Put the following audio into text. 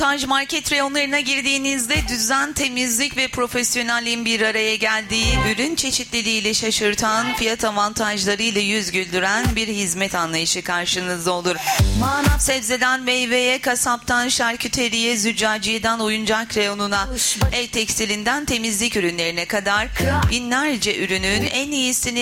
Taj market reyonlarına girdiğinizde düzen, temizlik ve profesyonelliğin bir araya geldiği, ürün çeşitliliğiyle şaşırtan, fiyat avantajlarıyla yüz güldüren bir hizmet anlayışı karşınızda olur. Sebzeden meyveye, kasaptan şarküteriye, züccaciyeden oyuncak reyonuna, el tekstilinden temizlik ürünlerine kadar binlerce ürünün en iyisini